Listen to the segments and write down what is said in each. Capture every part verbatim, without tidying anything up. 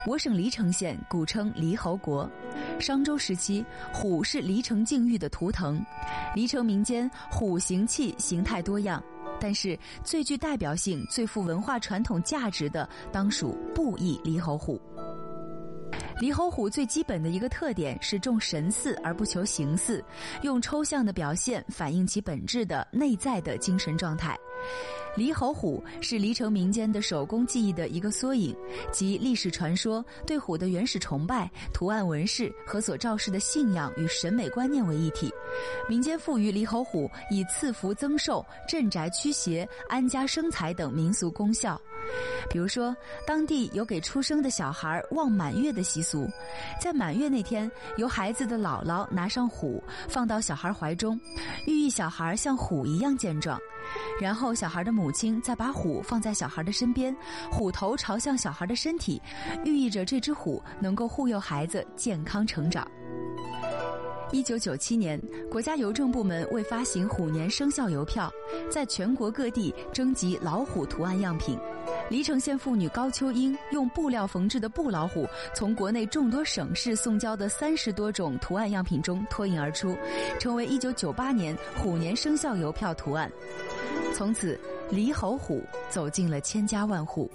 我省黎城县古称黎侯国，商周时期，虎是黎城境域的图腾。黎城民间虎形器形态多样，但是最具代表性、最富文化传统价值的，当属布艺黎侯虎。黎侯虎最基本的一个特点是重神似而不求形似，用抽象的表现反映其本质的内在的精神状态。黎侯虎是黎城民间的手工技艺的一个缩影，即历史传说、对虎的原始崇拜、图案纹饰和所昭示的信仰与审美观念为一体。民间赋予黎侯虎以赐福增寿、镇宅驱邪、安家生财等民俗功效。比如说，当地有给出生的小孩望满月的习俗，在满月那天，由孩子的姥姥拿上虎放到小孩怀中，寓意小孩像虎一样健壮。然后小孩的母亲再把虎放在小孩的身边，虎头朝向小孩的身体，寓意着这只虎能够护佑孩子健康成长。一九九七年，国家邮政部门为发行虎年生肖邮票，在全国各地征集老虎图案样品。黎城县妇女高秋英用布料缝制的布老虎，从国内众多省市送交的三十多种图案样品中脱颖而出，成为一九九八年虎年生肖邮票图案。从此，黎侯虎走进了千家万户。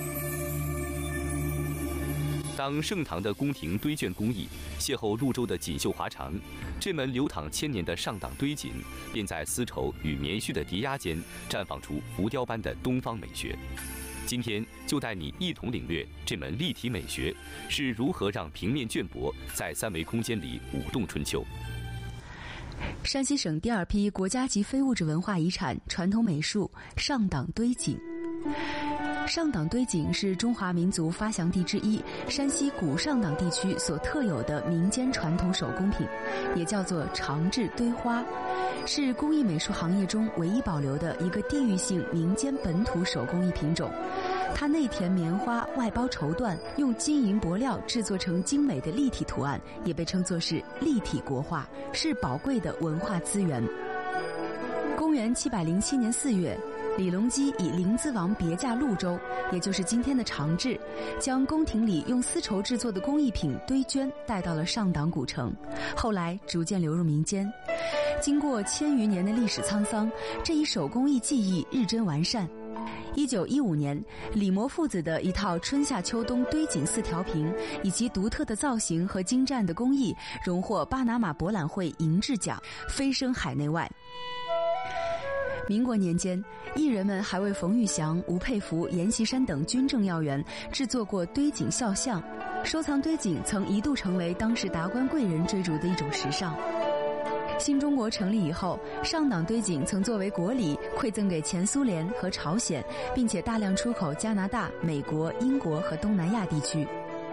当盛唐的宫廷堆卷工艺邂逅潞州的锦绣华裳，这门流淌千年的上党堆锦，便在丝绸与棉絮的叠压间绽放出浮雕般的东方美学。今天就带你一同领略这门立体美学是如何让平面绢帛在三维空间里舞动春秋。 山西省第二批国家级非物质文化遗产传统美术上党堆锦。上党堆锦是中华民族发祥地之一，山西古上党地区所特有的民间传统手工品，也叫做长制堆花，是工艺美术行业中唯一保留的一个地域性民间本土手工艺品种。它内填棉花，外包绸缎，用金银帛料制作成精美的立体图案，也被称作是立体国画，是宝贵的文化资源。公元七百零七年四月，李隆基以临淄王别驾潞州，也就是今天的长治，将宫廷里用丝绸制作的工艺品堆绢带到了上党古城，后来逐渐流入民间。经过千余年的历史沧桑，这一手工艺技艺日臻完善。一九一五年，李模父子的一套春夏秋冬堆锦四条屏，以其独特的造型和精湛的工艺，荣获巴拿马博览会银质奖，飞升海内外。民国年间，艺人们还为冯玉祥、吴佩孚、阎锡山等军政要员制作过堆锦肖像，收藏堆锦曾一度成为当时达官贵人追逐的一种时尚。新中国成立以后，上党堆锦曾作为国礼馈赠给前苏联和朝鲜，并且大量出口加拿大、美国、英国和东南亚地区。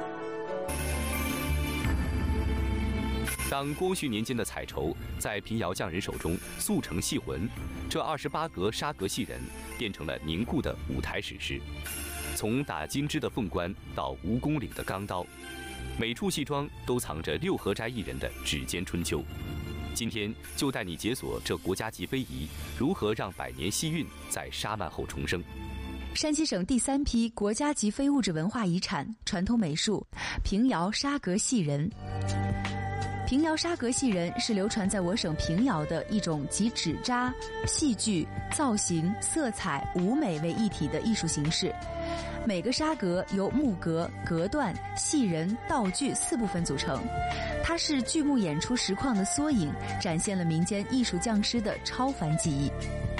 当光绪年间的彩绸在平遥匠人手中速成细浑，这二十八格纱格戏人变成了凝固的舞台史诗。从打金枝的凤冠到蜈蚣岭的钢刀，每处戏装都藏着六合斋艺人的指尖春秋。今天就带你解锁这国家级非遗，如何让百年戏韵在沙漫后重生。 山西省第三批国家级非物质文化遗产传统美术平遥纱格戏人。平遥纱格戏人是流传在我省平遥的一种集纸扎、戏剧、造型、色彩、舞美为一体的艺术形式。每个纱格由木格、格段、戏人、道具四部分组成，它是剧目演出实况的缩影，展现了民间艺术匠师的超凡技艺。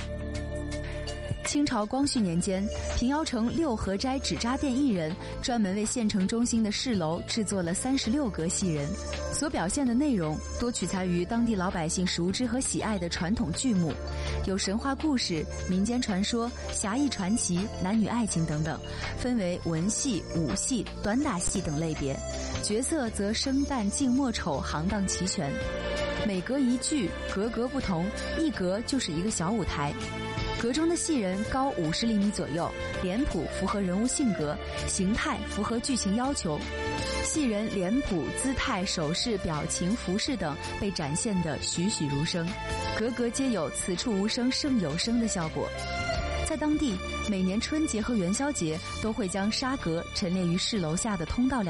清朝光绪年间，平遥城六合斋纸扎店艺人专门为县城中心的市楼制作了三十六格戏人，所表现的内容多取材于当地老百姓熟知和喜爱的传统剧目，有神话故事、民间传说、侠义传奇、男女爱情等等，分为文戏、武戏、短打戏等类别，角色则生旦净末丑行当齐全。每格一剧，格格不同，一格就是一个小舞台。格中的戏人高五十厘米左右，脸谱符合人物性格，形态符合剧情要求。戏人脸谱、姿态、手势、表情、服饰等被展现得栩栩如生，格格皆有此处无声胜有声的效果。 在当地，每年春节和元宵节都会将沙阁陈列于市楼下的通道两